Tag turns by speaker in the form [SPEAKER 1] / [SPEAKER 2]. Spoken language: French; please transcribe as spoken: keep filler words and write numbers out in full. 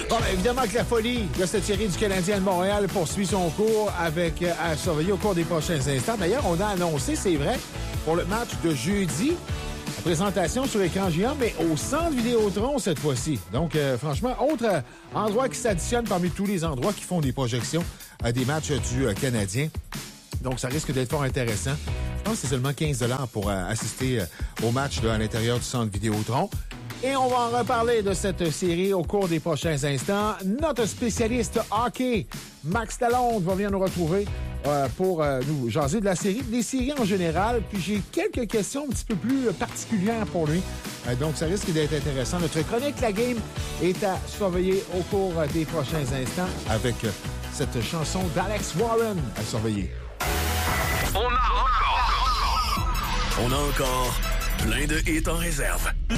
[SPEAKER 1] Bon, ben, évidemment que la folie de cette série du Canadien de Montréal poursuit son cours avec euh, à surveiller au cours des prochains instants. D'ailleurs, on a annoncé, c'est vrai, pour le match de jeudi, la présentation sur écran géant, mais au centre Vidéotron cette fois-ci. Donc, euh, franchement, autre euh, endroit qui s'additionne parmi tous les endroits qui font des projections à des matchs du euh, Canadien. Donc, ça risque d'être fort intéressant. Je pense que c'est seulement quinze dollars pour euh, assister euh, au match là, à l'intérieur du centre Vidéotron. Et on va en reparler de cette série au cours des prochains instants. Notre spécialiste hockey, Max Lalonde, va venir nous retrouver euh, pour euh, nous jaser de la série, des séries en général. Puis j'ai quelques questions un petit peu plus particulières pour lui. Euh, donc, ça risque d'être intéressant. Notre chronique La Game est à surveiller au cours des prochains instants avec euh, cette chanson d'Alex Warren à surveiller.
[SPEAKER 2] On a encore... On a encore plein de hits en réserve.